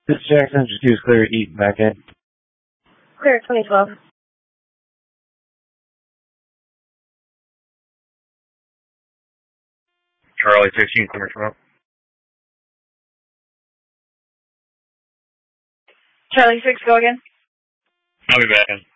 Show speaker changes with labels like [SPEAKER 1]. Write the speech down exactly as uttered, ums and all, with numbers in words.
[SPEAKER 1] This is Jackson, just use clear eat back in.
[SPEAKER 2] Clear twenty twelve.
[SPEAKER 3] Charlie fifteen, clear twelve.
[SPEAKER 2] Charlie six, go again.
[SPEAKER 3] I'll be back in.